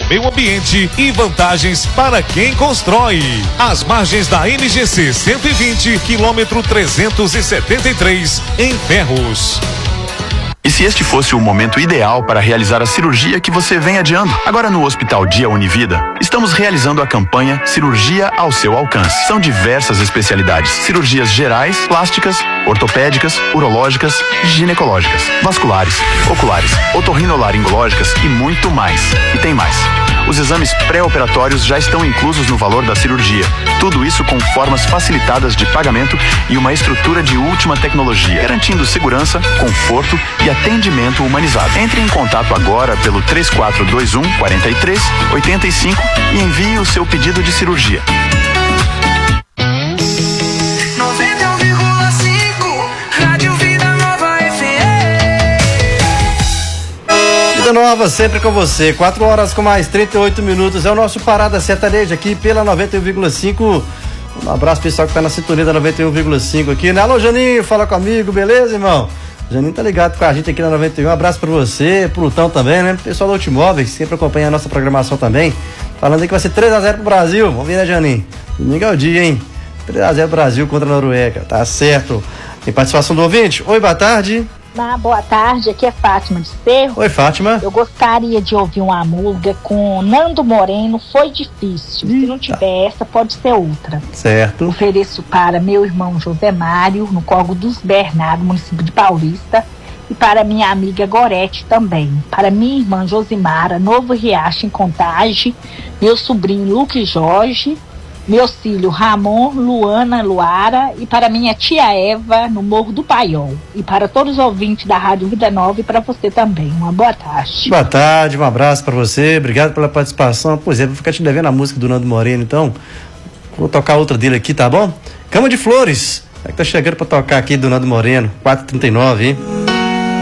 meio ambiente e vantagens para quem constrói. Às margens da MGC 120, quilômetro 373, em Ferros. E se este fosse o momento ideal para realizar a cirurgia que você vem adiando? Agora no Hospital Dia Univida, estamos realizando a campanha Cirurgia ao seu alcance. São diversas especialidades: cirurgias gerais, plásticas, ortopédicas, urológicas, ginecológicas, vasculares, oculares, otorrinolaringológicas e muito mais. E tem mais. Os exames pré-operatórios já estão inclusos no valor da cirurgia. Tudo isso com formas facilitadas de pagamento e uma estrutura de última tecnologia, garantindo segurança, conforto e atendimento humanizado. Entre em contato agora pelo 3421 4385 e envie o seu pedido de cirurgia. 91,5 Rádio Vida Nova FM. Vida Nova sempre com você, 4 horas com mais 38 minutos, é o nosso Parada Sertaneja aqui pela 91,5. Um abraço pessoal que tá na sintonia da 91,5 aqui, né? Alô Janinho, fala comigo, beleza, irmão? Janinho tá ligado com a gente aqui na 91, um abraço pra você, pro Lutão também, né? Pessoal do Automóveis, sempre acompanha a nossa programação também, falando aí que vai ser 3-0 pro Brasil, vamos ver, né, Janinho? Domingo é o dia, hein? 3-0 Brasil contra a Noruega, tá certo. Tem participação do ouvinte? Oi, boa tarde. Boa tarde, aqui é Fátima de Cerro. Oi, Fátima. Eu gostaria de ouvir uma música com Nando Moreno, Foi Difícil. Se não tiver essa, pode ser outra. Certo. Ofereço para meu irmão José Mário, no Córrego dos Bernardo, município de Paulista, e para minha amiga Gorete também. Para minha irmã Josimara, Novo Riacho, em Contagem, meu sobrinho Luque Jorge, meu filho Ramon, Luana, Luara, e para minha tia Eva, no Morro do Paiol. E para todos os ouvintes da Rádio Vida Nova e para você também. Uma boa tarde. Boa tarde, um abraço para você, obrigado pela participação. Pois é, vou ficar te devendo a música do Nando Moreno, então vou tocar outra dele aqui, tá bom? Cama de Flores, é que tá chegando para tocar aqui do Nando Moreno, 4h39, hein?